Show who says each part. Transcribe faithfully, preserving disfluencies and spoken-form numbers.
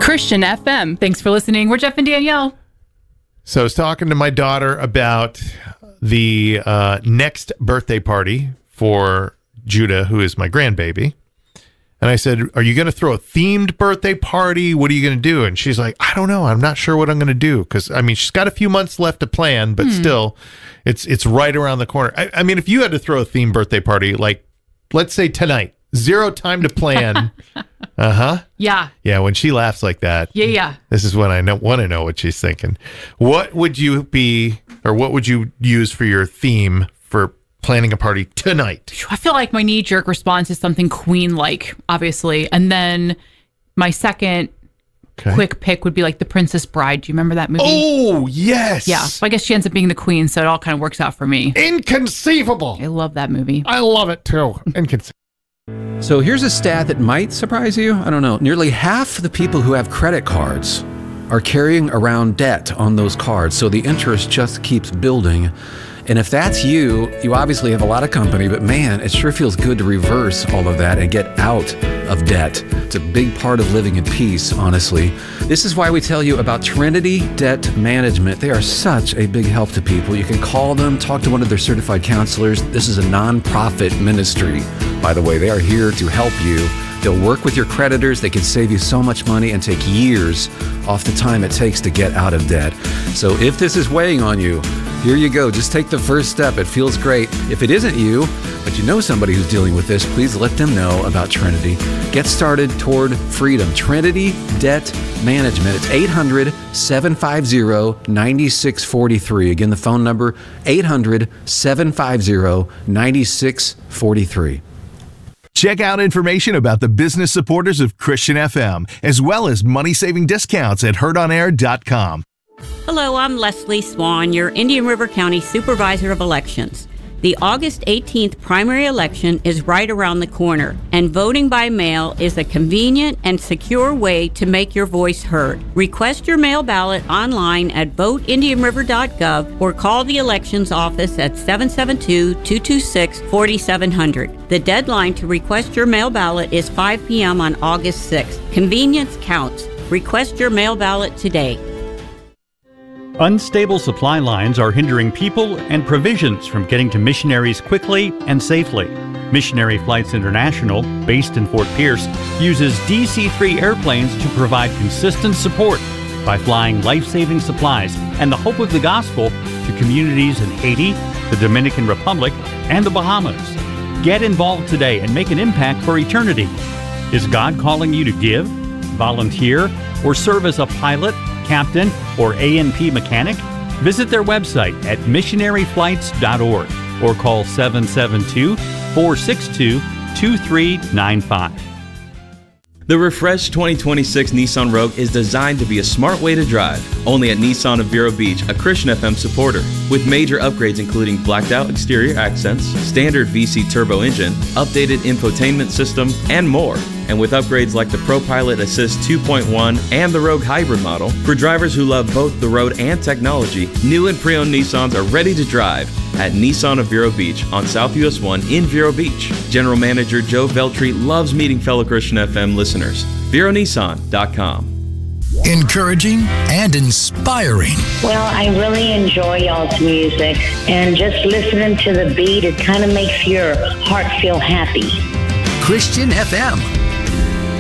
Speaker 1: Christian F M. Thanks for listening. We're Jeff and Danielle.
Speaker 2: So I was talking to my daughter about the uh, next birthday party for Judah, who is my grandbaby. And I said, are you going to throw a themed birthday party? What are you going to do? And she's like, I don't know. I'm not sure what I'm going to do. Because, I mean, she's got a few months left to plan, but hmm. still, it's it's right around the corner. I, I mean, if you had to throw a themed birthday party, like, let's say tonight, zero time to plan. Uh-huh.
Speaker 1: Yeah.
Speaker 2: Yeah, when she laughs like that.
Speaker 1: Yeah, yeah.
Speaker 2: This is when I know, want to know what she's thinking. What would you be, or what would you use for your theme for planning a party tonight?
Speaker 1: I feel like my knee-jerk response is something Queen-like, obviously. And then my second okay. quick pick would be like The Princess Bride. Do you remember that movie?
Speaker 2: Oh, yes.
Speaker 1: Yeah. So I guess she ends up being the queen, so it all kind of works out for me.
Speaker 2: Inconceivable.
Speaker 1: I love that movie.
Speaker 2: I love it, too. Inconceivable.
Speaker 3: So here's a stat that might surprise you. I don't know. Nearly half the people who have credit cards are carrying around debt on those cards. So the interest just keeps building. And if that's you, you obviously have a lot of company, but man, it sure feels good to reverse all of that and get out of debt. It's a big part of living in peace, honestly. This is why we tell you about Trinity Debt Management. They are such a big help to people. You can call them, talk to one of their certified counselors. This is a nonprofit ministry, by the way. They are here to help you. They'll work with your creditors. They can save you so much money and take years off the time it takes to get out of debt. So if this is weighing on you, here you go. Just take the first step. It feels great. If it isn't you, but you know somebody who's dealing with this, please let them know about Trinity. Get started toward freedom. Trinity Debt Management. It's eight hundred, seven five zero, nine six four three. Again, the phone number, eight hundred, seven five zero, nine six four three.
Speaker 4: Check out information about the business supporters of Christian F M, as well as money-saving discounts at heard on air dot com.
Speaker 5: Hello, I'm Leslie Swan, your Indian River County Supervisor of Elections. The August eighteenth primary election is right around the corner, and voting by mail is a convenient and secure way to make your voice heard. Request your mail ballot online at vote indian river dot gov or call the elections office at seven seven two, two two six, four seven zero zero. The deadline to request your mail ballot is five p.m. on August sixth. Convenience counts. Request your mail ballot today.
Speaker 6: Unstable supply lines are hindering people and provisions from getting to missionaries quickly and safely. Missionary Flights International, based in Fort Pierce, uses D C three airplanes to provide consistent support by flying life-saving supplies and the hope of the gospel to communities in Haiti, the Dominican Republic, and the Bahamas. Get involved today and make an impact for eternity. Is God calling you to give, volunteer, or serve as a pilot, captain, or A N P mechanic? Visit their website at missionary flights dot org or call seven seven two, four six two, two three nine five.
Speaker 7: The refreshed twenty twenty-six Nissan Rogue is designed to be a smart way to drive. Only at Nissan of Vero Beach, a Christian F M supporter. With major upgrades including blacked out exterior accents, standard V C turbo engine, updated infotainment system, and more. And with upgrades like the ProPilot Assist two point one and the Rogue Hybrid model, for drivers who love both the road and technology, new and pre-owned Nissans are ready to drive at Nissan of Vero Beach on South U S one in Vero Beach. General Manager Joe Veltri loves meeting fellow Christian F M listeners. Vero Nissan dot com.
Speaker 8: Encouraging and inspiring.
Speaker 9: Well, I really enjoy y'all's music, and just listening to the beat, it kind of makes your heart feel happy.
Speaker 8: Christian F M.